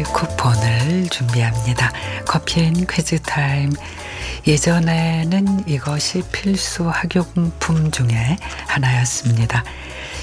쿠폰을 준비합니다. 커피앤 퀴즈 타임. 예전에는 이것이 필수 학용품 중에 하나였습니다.